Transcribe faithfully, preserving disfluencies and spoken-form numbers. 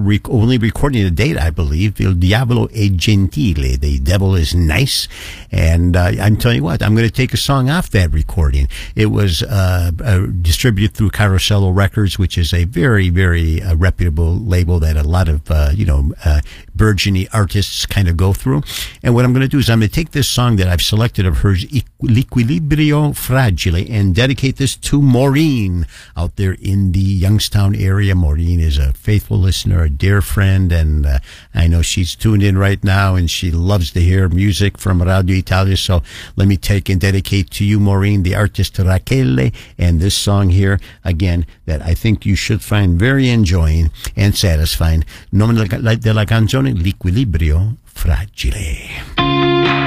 rec- only recording to date, I believe, Il Diavolo è Gentile, The Devil is Nice. And uh, I'm telling you what, I'm going to take a song off that recording. It was uh, uh, distributed through Carosello Records, which is a very, very uh, reputable label that a lot of, uh, you know, uh, burgeoning artists kind of go through. And what I'm going to do is I'm going to take this song that I've selected of hers, L'Equilibrio Fragile, and dedicate this to Maureen out there in the Youngstown area. Maureen is a faithful listener, a dear friend, and uh, I know she's tuned in right now and she loves to hear music from Radio Italia. So let me take and dedicate to you, Maureen, the artist Rachele, and this song here, again, that I think you should find very enjoying and satisfying. Nome della canzone, L'Equilibrio Fragile.